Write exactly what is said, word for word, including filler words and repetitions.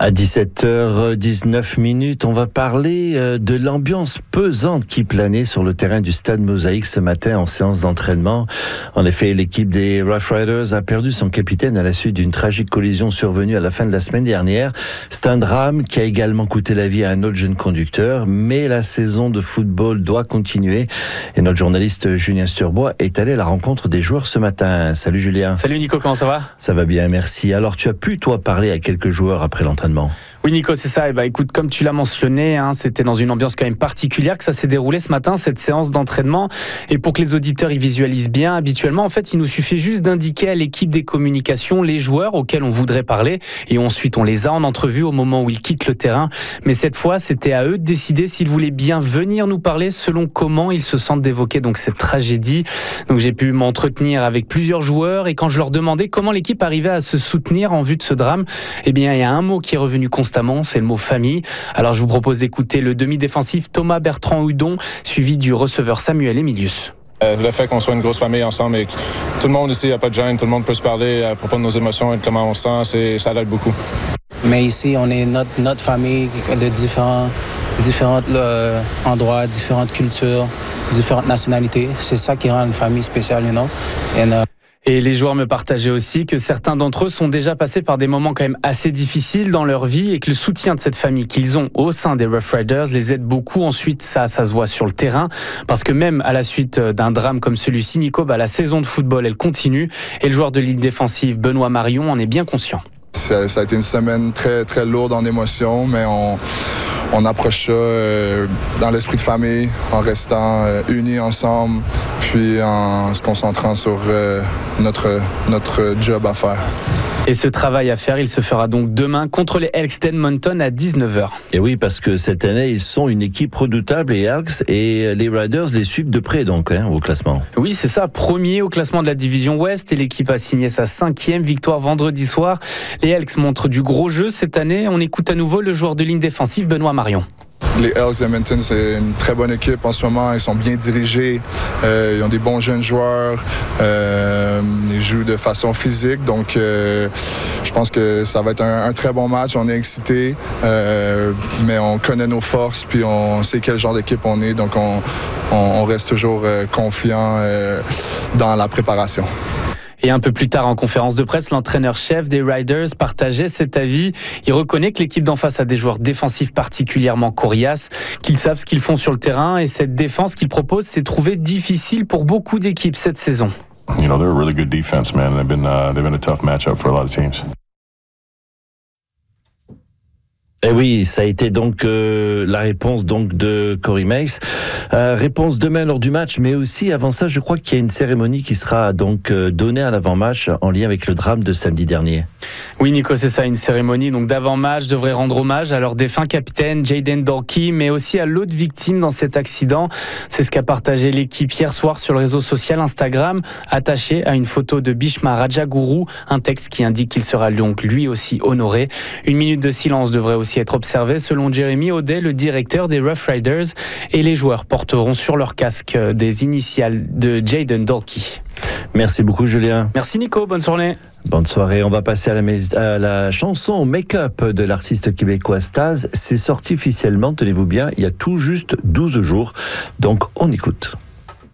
À dix-sept heures dix-neuf, on va parler de l'ambiance pesante qui planait sur le terrain du Stade Mosaïque ce matin en séance d'entraînement. En effet, l'équipe des Rough Riders a perdu son capitaine à la suite d'une tragique collision survenue à la fin de la semaine dernière. C'est un drame qui a également coûté la vie à un autre jeune conducteur, mais la saison de football doit continuer. Et notre journaliste Julien Sturbois est allé à la rencontre des joueurs ce matin. Salut Julien. Salut Nico, comment ça va ? Ça va bien, merci. Alors tu as pu, toi, parler à quelques joueurs après l'entraînement ? Oui Nico, c'est ça. Et bah écoute, comme tu l'as mentionné, hein, c'était dans une ambiance quand même particulière que ça s'est déroulé ce matin, cette séance d'entraînement. Et pour que les auditeurs y visualisent bien, habituellement, en fait, il nous suffit juste d'indiquer à l'équipe des communications les joueurs auxquels on voudrait parler. Et ensuite, on les a en entrevue au moment où ils quittent le terrain. Mais cette fois, c'était à eux de décider s'ils voulaient bien venir nous parler selon comment ils se sentent d'évoquer donc cette tragédie. Donc j'ai pu m'entretenir avec plusieurs joueurs et quand je leur demandais comment l'équipe arrivait à se soutenir en vue de ce drame, eh bien, il y a un mot qui est revenu constamment, c'est le mot famille. Alors je vous propose d'écouter le demi-défensif Thomas Bertrand-Hudon, suivi du receveur Samuel Emilius. Euh, le fait qu'on soit une grosse famille ensemble et que tout le monde ici, il n'y a pas de gêne, tout le monde peut se parler à propos de nos émotions et de comment on se sent, c'est, ça l'aide beaucoup. Mais ici, on est notre, notre famille de différents, différents euh, endroits, différentes cultures, différentes nationalités. C'est ça qui rend une famille spéciale, you know? And, uh... Et les joueurs me partageaient aussi que certains d'entre eux sont déjà passés par des moments quand même assez difficiles dans leur vie et que le soutien de cette famille qu'ils ont au sein des Rough Riders les aide beaucoup. Ensuite, ça, ça se voit sur le terrain parce que même à la suite d'un drame comme celui-ci, Nico, bah, la saison de football, elle continue et le joueur de ligne défensive, Benoît Marion, en est bien conscient. Ça, ça a été une semaine très, très lourde en émotions, mais on, on approche ça euh, dans l'esprit de famille, en restant euh, unis ensemble, puis en se concentrant sur euh, notre, notre job à faire. Et ce travail à faire, il se fera donc demain contre les Elks d'Edmonton à dix-neuf heures. Et oui, parce que cette année, ils sont une équipe redoutable, les Elks, et les Riders les suivent de près donc hein, au classement. Oui, c'est ça, premier au classement de la division Ouest et l'équipe a signé sa cinquième victoire vendredi soir. Les Elks montrent du gros jeu cette année. On écoute à nouveau le joueur de ligne défensive Benoît Marion. Les Elks d'Edmonton, c'est une très bonne équipe en ce moment. Ils sont bien dirigés. Euh, ils ont des bons jeunes joueurs. Euh, ils jouent de façon physique. Donc, euh, je pense que ça va être un, un très bon match. On est excités, euh, mais on connaît nos forces puis on sait quel genre d'équipe on est. Donc, on, on, on reste toujours euh, confiant euh, dans la préparation. Et un peu plus tard en conférence de presse, l'entraîneur-chef des Riders partageait cet avis. Il reconnaît que l'équipe d'en face a des joueurs défensifs particulièrement coriaces, qu'ils savent ce qu'ils font sur le terrain et cette défense qu'ils proposent s'est trouvée difficile pour beaucoup d'équipes cette saison. You know, they're a really good defense, man. They've been uh, they've been a tough matchup for a lot of teams. Eh oui, ça a été donc euh, la réponse donc de Corey Mace. Euh, réponse demain lors du match, mais aussi avant ça, je crois qu'il y a une cérémonie qui sera donc euh, donnée à l'avant-match en lien avec le drame de samedi dernier. Oui, Nico, c'est ça, une cérémonie donc d'avant-match devrait rendre hommage à leur défunt capitaine Jayden Dorkey, mais aussi à l'autre victime dans cet accident. C'est ce qu'a partagé l'équipe hier soir sur le réseau social Instagram, attaché à une photo de Bhishma Rajaguru, un texte qui indique qu'il sera donc lui aussi honoré. Une minute de silence devrait aussi être observé selon Jeremy O'Day, le directeur des Rough Riders, et les joueurs porteront sur leur casque des initiales de Jayden Dorkey. Merci beaucoup Julien. Merci Nico, bonne soirée. Bonne soirée, on va passer à la, mais- à la chanson Make Up de l'artiste québécois Staz. C'est sorti officiellement, tenez-vous bien, il y a tout juste douze jours, donc on écoute.